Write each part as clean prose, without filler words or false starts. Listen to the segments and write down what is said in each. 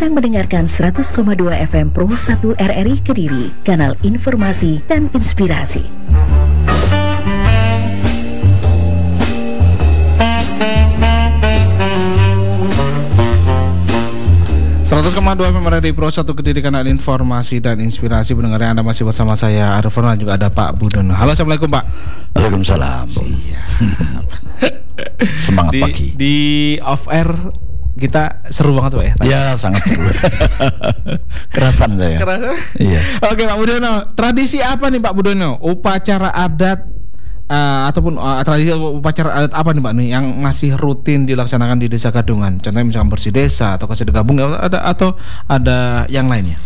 sedang mendengarkan 100,2 FM Pro 1 RRI Kediri, kanal informasi dan inspirasi. RRI Pro 1 Kediri, kanal informasi dan inspirasi. Pendengarnya Anda masih bersama saya Arifon dan juga ada Pak Budono. Halo, assalamualaikum Pak. Waalaikumsalam. Semangat pagi. Di off air kita seru banget Pak ya. Ya sangat seru. Kerasan saya. Kerasan. Iya. Oke Pak Budono, tradisi apa nih Pak Budono? Upacara adat ataupun tradisi upacara adat apa nih Pak nih yang masih rutin dilaksanakan di Desa Gadungan? Contohnya misalkan bersih desa atau kasih gabung atau ada yang lainnya?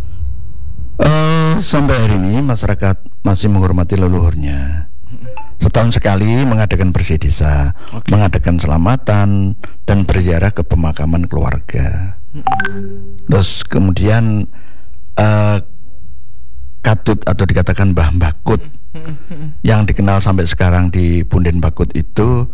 Sampai hari ini masyarakat masih menghormati leluhurnya. Setahun sekali mengadakan bersih desa, mengadakan selamatan dan berziarah ke pemakaman keluarga. Terus kemudian katut atau dikatakan Mbah Bakut yang dikenal sampai sekarang di Punden Bakut itu,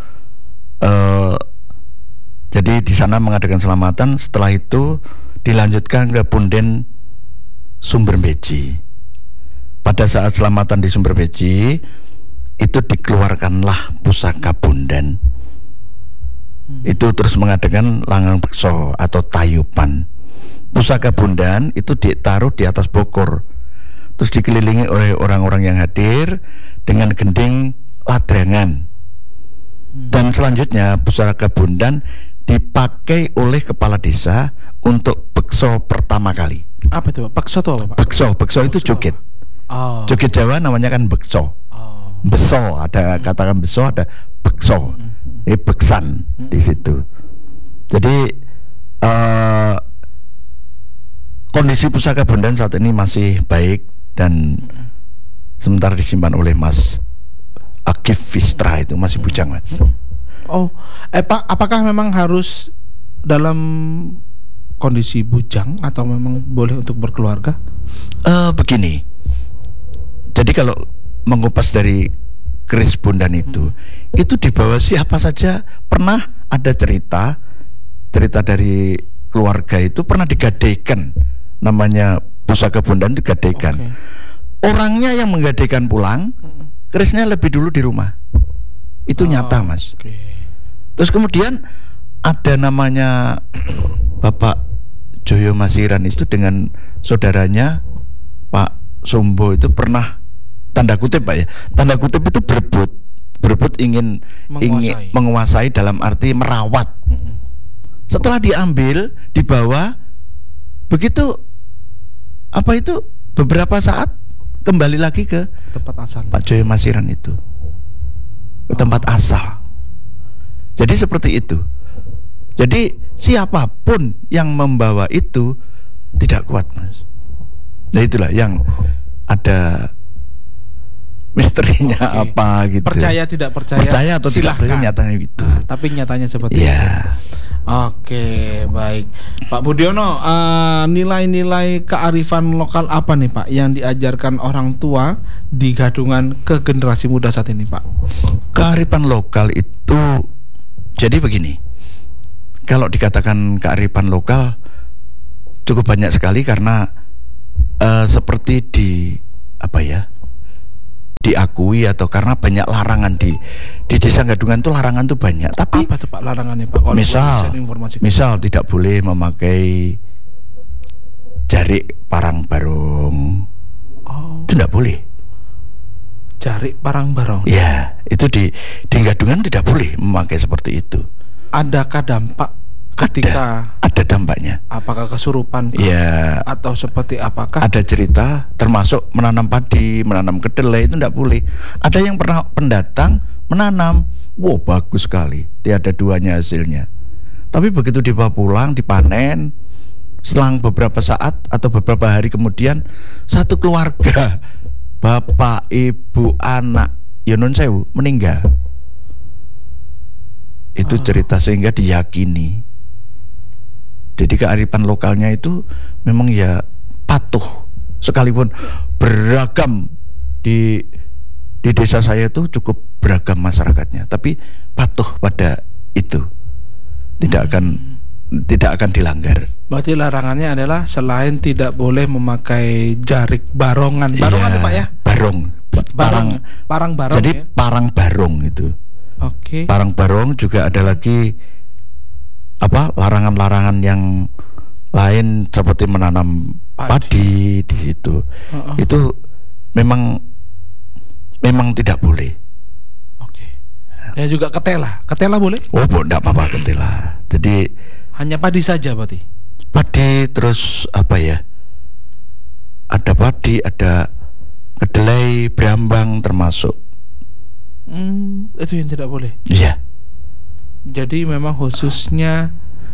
jadi di sana mengadakan selamatan. Setelah itu dilanjutkan ke Punden Sumberbeji. Pada saat selamatan di Sumberbeji itu dikeluarkanlah pusaka bundan. Itu terus mengadakan langang bekso atau tayupan. Pusaka bundan itu ditaruh di atas bokor, terus dikelilingi oleh orang-orang yang hadir dengan gending ladrangan. Dan selanjutnya pusaka bundan dipakai oleh kepala desa untuk bekso pertama kali. Apa itu Pak? Bekso itu apa Pak? Bekso itu joget. Joget Jawa namanya kan bekso. Beso, ada katakan beso, ada bekso, beksan di situ. Jadi kondisi pusaka bundan saat ini masih baik dan sementara disimpan oleh Mas Akif Fistra, itu masih bujang Mas. Pak, apakah memang harus dalam kondisi bujang atau memang boleh untuk berkeluarga? Begini, jadi kalau mengupas dari keris bundan itu dibawa siapa saja. Pernah ada cerita dari keluarga itu pernah digadaikan, namanya pusaka bundan digadaikan. Orangnya yang menggadaikan pulang, kerisnya lebih dulu di rumah. Itu nyata Mas. Terus kemudian ada namanya Bapak Joyo Masiran itu dengan saudaranya Pak Sombo itu pernah, tanda kutip Pak ya, tanda kutip itu berebut ingin menguasai dalam arti merawat. Setelah diambil, dibawa, begitu beberapa saat kembali lagi ke tempat asal Pak Joyo Masiran itu, ke tempat asal. Jadi seperti itu. Jadi siapapun yang membawa itu tidak kuat Mas. Nah itulah yang ada misterinya. Apa gitu. Percaya tidak percaya, percaya atau silahkan. Tidak percaya, nyatanya gitu. Tapi nyatanya seperti itu. Oke, baik Pak Budiono, nilai-nilai kearifan lokal apa nih Pak yang diajarkan orang tua di Gadungan ke generasi muda saat ini Pak? Kearifan lokal itu jadi begini, kalau dikatakan kearifan lokal cukup banyak sekali karena seperti diakui atau karena banyak larangan di Desa Gadungan itu, larangan tuh banyak. Tapi apa tuh Pak larangannya Pak? Misal tidak boleh memakai jarik parang barong. Itu tidak boleh. Jarik parang barong. Ya, itu di Gadungan tidak boleh memakai seperti itu. Adakah dampak ketika ada dampaknya? Apakah kesurupan? Ya. Atau seperti apakah? Ada cerita termasuk menanam padi, menanam kedelai itu tidak boleh. Ada yang pernah pendatang menanam, wow bagus sekali, tiada duanya hasilnya. Tapi begitu dibawa pulang, dipanen, selang beberapa saat atau beberapa hari kemudian, satu keluarga, bapak, ibu, anak, Yunun Sewu, meninggal. Itu cerita sehingga diyakini. Jadi kearifan lokalnya itu memang ya patuh, sekalipun beragam di desa saya itu cukup beragam masyarakatnya, tapi patuh pada itu, tidak akan dilanggar. Berarti larangannya adalah selain tidak boleh memakai jarik barongan Iya, ya Pak ya? Barong. Parang barong. Jadi ya? parang barong itu. Oke. Parang barong juga ada lagi larangan-larangan yang lain seperti menanam padi di situ. Itu memang tidak boleh. Oke. Ya juga ketela boleh? Oh, enggak apa-apa ketela. Jadi hanya padi saja berarti. Padi terus ada padi, ada kedelai, brambang termasuk. Itu yang tidak boleh. Iya. Jadi memang khususnya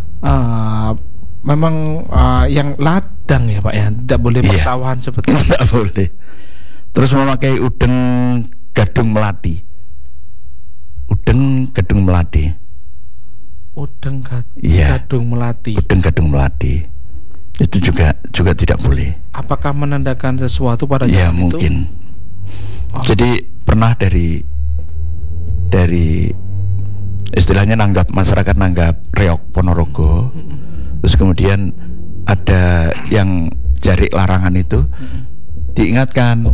yang ladang ya Pak ya, tidak boleh persawahan seperti itu. Tidak boleh. Terus memakai udeng gadung melati. Udeng gadung melati. Udeng Iya. gadung melati. Udeng gadung melati. Itu juga tidak boleh. Apakah menandakan sesuatu pada Ya zaman itu? mungkin. Jadi pernah dari istilahnya masyarakat nanggap reok Ponorogo. Terus kemudian ada yang jarik larangan itu diingatkan,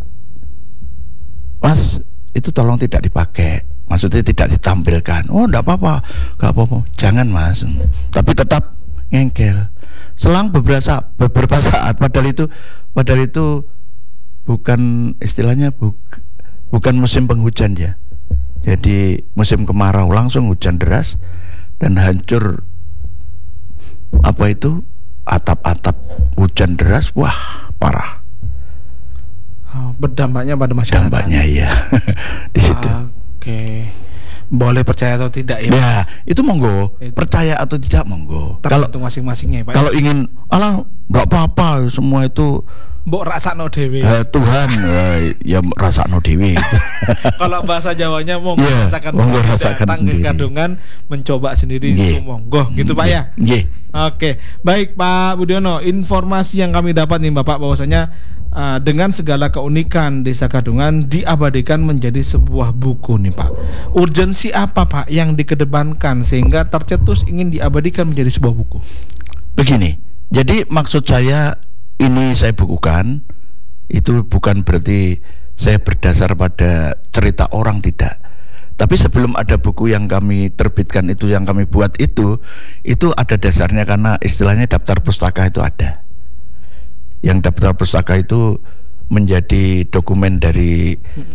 Mas, itu tolong tidak dipakai. Maksudnya tidak ditampilkan. Oh, enggak apa-apa. Jangan, Mas. Tapi tetap ngengkel. Selang beberapa saat padahal itu bukan istilahnya bukan musim penghujan ya. Jadi musim kemarau, langsung hujan deras dan hancur atap-atap hujan deras. Wah, parah. Berdampaknya pada masyarakat. Dampaknya iya. Di situ. Oke. Boleh percaya atau tidak ya? Ya, itu monggo. Percaya atau tidak monggo. Tergantung masing-masingnya ya Pak. Kalau ingin enggak apa-apa, semua itu mbok rasakno dhewe. Tuhan ya rasakno dhewe gitu. Kalau bahasa Jawanya monggo rasakan sendiri. Kadungan mencoba sendiri itu monggo gitu Pak ya. Nggih. Oke. Baik Pak Budiono, informasi yang kami dapat nih Bapak bahwasanya dengan segala keunikan Desa Kadungan diabadikan menjadi sebuah buku nih Pak. Urgensi apa Pak yang dikedepankan sehingga tercetus ingin diabadikan menjadi sebuah buku? Begini, jadi maksud saya ini saya bukukan itu bukan berarti saya berdasar pada cerita orang, tidak. Tapi sebelum ada buku yang kami terbitkan itu, yang kami buat itu ada dasarnya karena istilahnya daftar pustaka itu ada. Yang daftar pustaka itu menjadi dokumen dari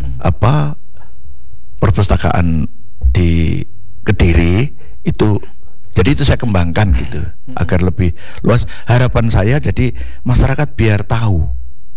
perpustakaan di Kediri itu. Jadi itu saya kembangkan gitu agar lebih luas. Harapan saya jadi masyarakat biar tahu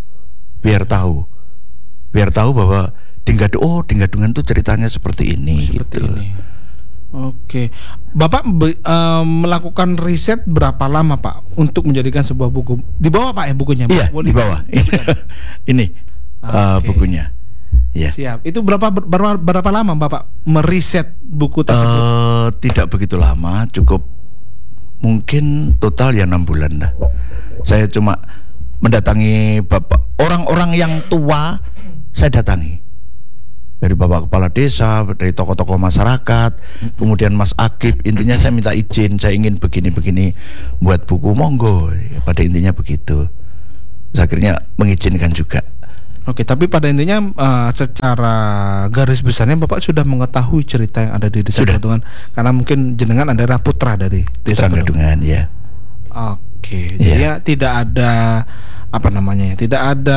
bahwa Dinggadungan itu ceritanya seperti ini gitu. Oke. Bapak melakukan riset berapa lama Pak untuk menjadikan sebuah buku? Di bawah Pak ya bukunya? Iya, di bawah. Ini bukunya. Ya. Siap. Itu berapa lama Bapak meriset buku tersebut? Tidak begitu lama, cukup mungkin total ya 6 bulan dah. Saya cuma mendatangi orang-orang yang tua, saya datangi. Dari Bapak Kepala Desa, dari tokoh-tokoh masyarakat, kemudian Mas Akib, intinya saya minta izin, saya ingin begini-begini buat buku, monggo. Pada intinya begitu. Terus akhirnya mengizinkan juga. Oke, tapi pada intinya secara garis besarnya Bapak sudah mengetahui cerita yang ada di Desa Kadungan, karena mungkin jenengan adalah putra dari Desa Kadungan, ya. Oke, jadi ya tidak ada tidak ada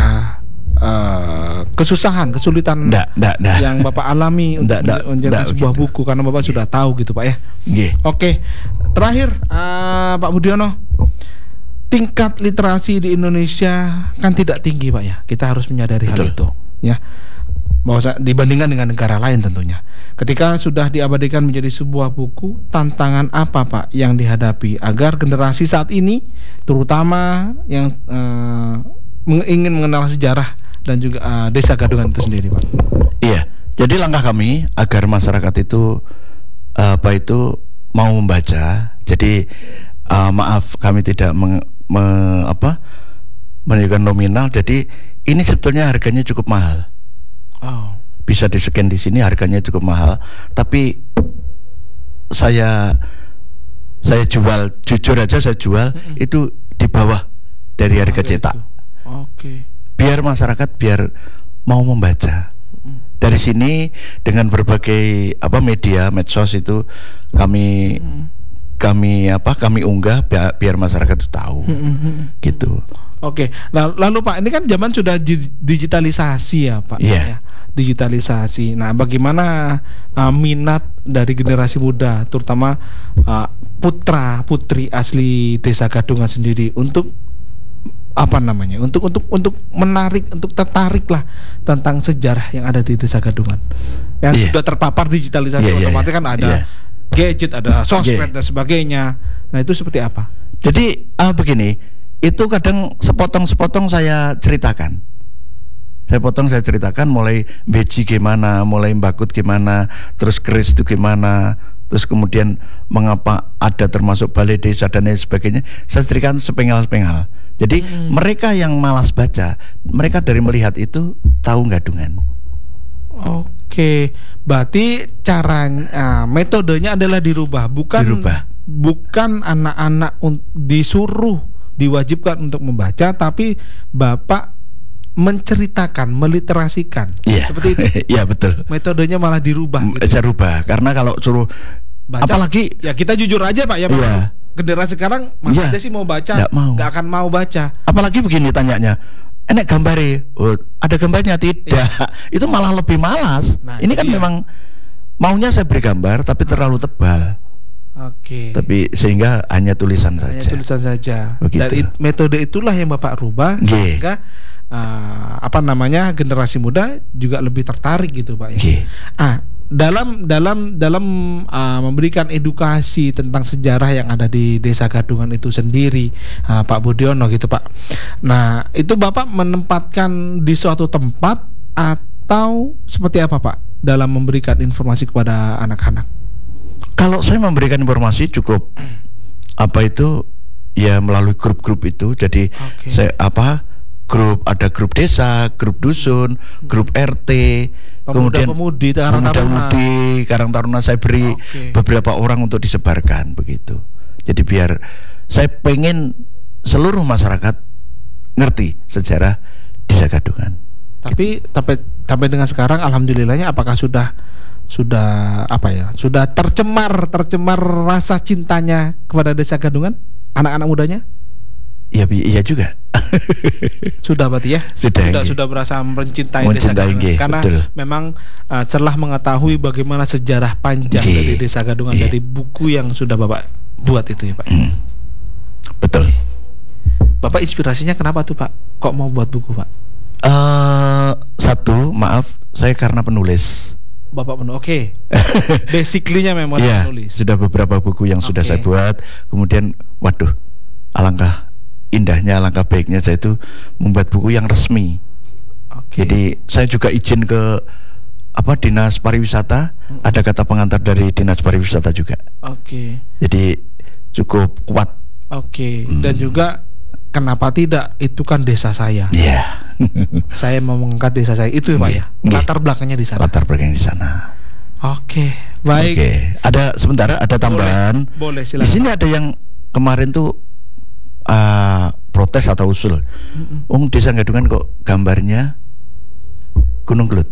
kesulitan yang Bapak alami untuk menjadi sebuah buku karena Bapak sudah tahu gitu Pak ya. Oke, terakhir Pak Budiono, tingkat literasi di Indonesia kan tidak tinggi Pak ya. Kita harus menyadari hal itu ya. Bahwa dibandingkan dengan negara lain tentunya. Ketika sudah diabadikan menjadi sebuah buku, tantangan apa Pak yang dihadapi agar generasi saat ini terutama yang ingin mengenal sejarah dan juga Desa Kadungan itu sendiri Pak? Iya. Jadi langkah kami agar masyarakat itu mau membaca. Jadi maaf kami tidak menunjukkan nominal. Jadi ini sebetulnya harganya cukup mahal. Bisa di-scan di sini, harganya cukup mahal. Tapi saya saya jual, jujur aja saya jual itu di bawah dari harga cetak. Oke. Biar masyarakat biar mau membaca. Dari sini dengan berbagai media medsos itu kami unggah biar masyarakat itu tahu. Gitu. Oke. Nah, lalu Pak, ini kan zaman sudah digitalisasi ya, Pak. Iya. Ya, digitalisasi. Nah, bagaimana minat dari generasi muda, terutama putra putri asli Desa Gadungan sendiri untuk untuk menarik, untuk tertarik lah tentang sejarah yang ada di Desa Gadungan yang sudah terpapar digitalisasi, otomatis kan ada gadget, ada sosmed dan sebagainya. Nah, itu seperti apa? Jadi begini, itu kadang sepotong-sepotong saya ceritakan. Saya ceritakan mulai beji gimana, mulai mbakut gimana, terus keris itu gimana, terus kemudian mengapa ada termasuk balai desa dan lain sebagainya. Saya ceritakan sepenggal-sepenggal. Jadi mereka yang malas baca, mereka dari melihat itu tahu Gadungan. Oke, berarti caranya, metodenya adalah dirubah, bukan anak-anak disuruh, diwajibkan untuk membaca, tapi Bapak menceritakan, meliterasikan. Seperti itu. Iya, betul. Metodenya malah dirubah. Saya rubah karena kalau suruh baca, apalagi ya kita jujur aja Pak ya, generasi sekarang mana aja sih mau baca, nggak akan mau baca. Apalagi begini tanyanya, enek gambare, ada gambarnya tidak? Itu malah lebih malas. Nah, ini kan memang maunya saya beri gambar tapi terlalu tebal. Oke. Tapi sehingga hanya tulisan saja. Begitu. Dari metode itulah yang Bapak rubah sehingga generasi muda juga lebih tertarik gitu Pak ya. Dalam memberikan edukasi tentang sejarah yang ada di Desa Gadungan itu sendiri, Pak Budiono gitu Pak. Nah, itu Bapak menempatkan di suatu tempat atau seperti apa Pak dalam memberikan informasi kepada anak-anak? Kalau saya memberikan informasi cukup melalui grup-grup itu. Jadi saya ada grup desa, grup dusun, grup RT, kemudian pemudi Karang Taruna saya beri beberapa orang untuk disebarkan begitu. Jadi biar saya pengen seluruh masyarakat ngerti sejarah Desa Gadungan. Tapi sampai dengan sekarang alhamdulillahnya apakah sudah tercemar rasa cintanya kepada Desa Gadungan anak-anak mudanya? Iya juga. Sudah berarti ya? Sudah berasa mencintai Desa Gadungan. Karena memang telah mengetahui bagaimana sejarah panjang dari Desa Gadungan dari buku yang sudah Bapak buat itu ya Pak. Betul. Bapak inspirasinya kenapa tuh Pak? Kok mau buat buku Pak? Satu, maaf, saya karena penulis. Bapak penulis, oke. Basically-nya memang penulis. Sudah beberapa buku yang sudah saya buat. Kemudian, alangkah indahnya, alangkah baiknya saya itu membuat buku yang resmi. Jadi saya juga izin ke Dinas Pariwisata. Ada kata pengantar dari Dinas Pariwisata juga. Jadi cukup kuat. Dan juga kenapa tidak? Itu kan desa saya. Saya mau mengangkat desa saya itu Pak ya. Latar belakangnya di sana. Baik. Ada tambahan. Boleh silakan. Di sini ada yang kemarin tuh protes atau usul. Desa Gadungan kok gambarnya Gunung Gelut.